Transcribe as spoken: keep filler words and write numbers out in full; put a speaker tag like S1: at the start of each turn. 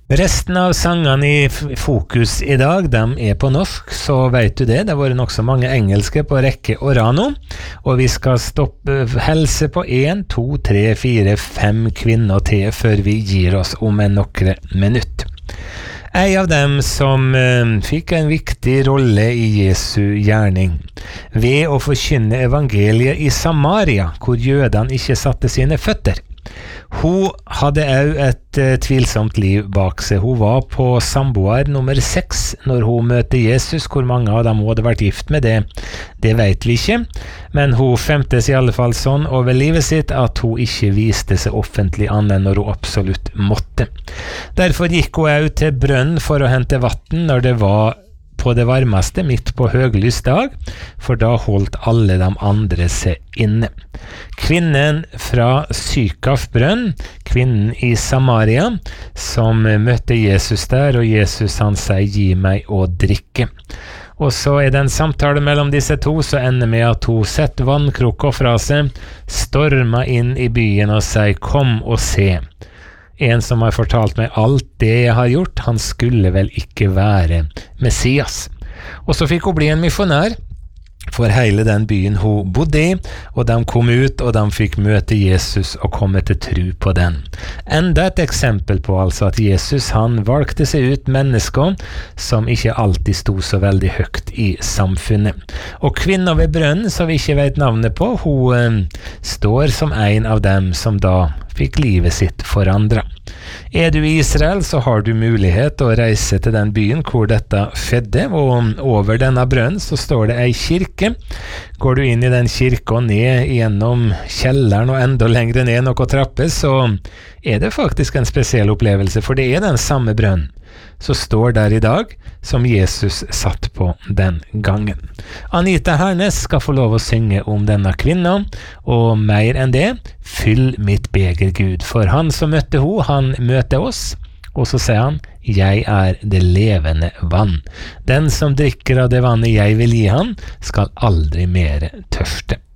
S1: Resten av sangene i fokus i dag, de er på norsk, så vet du det. Det har vært nok så mange engelske på rekke og rad nå, og vi skal stoppe helse på en, to, tre, fire, fem kvinner til før vi gir oss om en nokre minutt. En av dem som eh, fikk en viktig rolle i Jesu gjerning, ved å forkynne evangeliet i Samaria, hvor jødene ikke satte sine føtter. Hun hadde også et uh, tvilsomt liv bak seg. Hun var på samboer nummer seks når hun møtte Jesus. Hvor mange av dem hadde vært gift med det, det vet vi ikke. Men hun femtes i alle fall sånn over livet sitt at hun ikke viste seg offentlig annet når hun absolutt måtte. Derfor gikk hun også til brønn for å hente vatten når det var på det varmeste midt på høglys dag, for da holdt alle de andre seg inne. Kvinnen fra Sykaf brønn, kvinnen i Samaria, som møtte Jesus der, og Jesus han sier, gi meg å drikke. Og så er det en samtale mellom disse to, så ender med at hun setter vannkrukka fra seg, stormer inn i byen og sier, kom og se. En som har fortalt meg alt det jeg har gjort, han skulle vel ikke være Messias. Og så fikk hun bli en misjonær for hele den byen hun bodde i, og de kom ut, og de fikk møte Jesus og komme til tro på den. Enda et eksempel på altså at Jesus han valgte seg ut mennesker som ikke alltid stod så veldig høyt i samfunnet. Og kvinner ved brønnen, som vi ikke vet navnet på, hun eh, står som en av dem som da fikk livet sitt forandret. Er du i Israel, så har du mulighet å reise til den byen hvor dette skjedde, og over denne brønnen så står det ei kirke. Går du inn i den kirka og ned gjennom kjelleren og enda lengre ned noen trapper, så er det faktisk en spesiell opplevelse, for det er den samme brønnen som står der i dag, som Jesus satt på den gangen. Anita Hernes skal få lov å synge om denne kvinnen, og mer enn det, fyll mitt beger Gud, for han som møtte ho, han møter oss, og så sier han, jeg er det levende vann. Den som drikker av det vannet jeg vil gi han, skal aldri mere tørste.